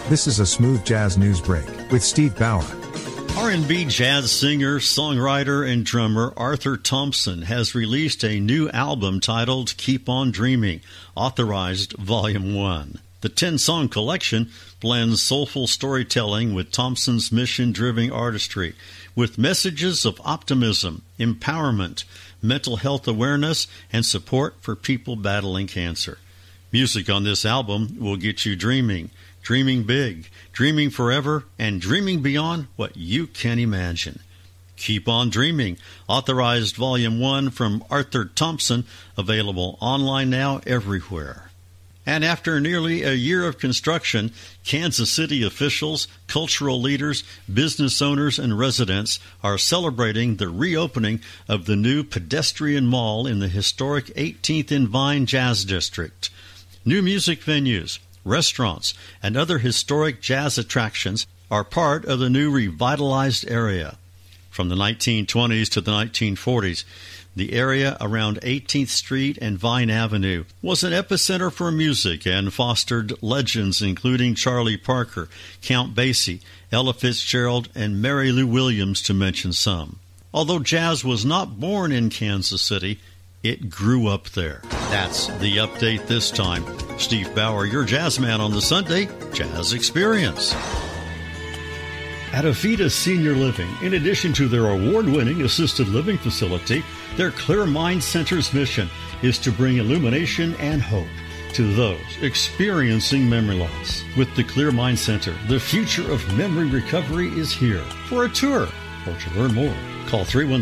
This is a smooth jazz news break with Steve Bauer. R&B jazz singer, songwriter, and drummer Arthur Thompson has released a new album titled Keep On Dreaming, Authorized Volume 1. The 10-song collection blends soulful storytelling with Thompson's mission-driven artistry, with messages of optimism, empowerment, mental health awareness, and support for people battling cancer. Music on this album will get you dreaming big, dreaming forever, and dreaming beyond what you can imagine. Keep On Dreaming, Authorized Volume 1 from Arthur Thompson, available online now everywhere. And after nearly a year of construction, Kansas City officials, cultural leaders, business owners, and residents are celebrating the reopening of the new pedestrian mall in the historic 18th and Vine Jazz District. New music venues, restaurants, and other historic jazz attractions are part of the new revitalized area. From the 1920s to the 1940s, the area around 18th Street and Vine Avenue was an epicenter for music and fostered legends including Charlie Parker, Count Basie, Ella Fitzgerald, and Mary Lou Williams, to mention some. Although jazz was not born in Kansas City, it grew up there. That's the update this time. Steve Bauer, your jazz man on the Sunday Jazz Experience. At Avita Senior Living, in addition to their award-winning assisted living facility, their Clear Mind Center's mission is to bring illumination and hope to those experiencing memory loss. With the Clear Mind Center, the future of memory recovery is here. For a tour or to learn more, call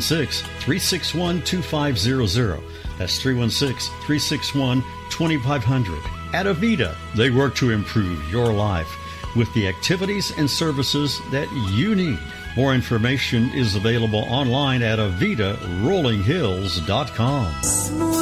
316-361-2500. That's 316-361-2500. At Avita, they work to improve your life with the activities and services that you need. More information is available online at AvitaRollingHills.com.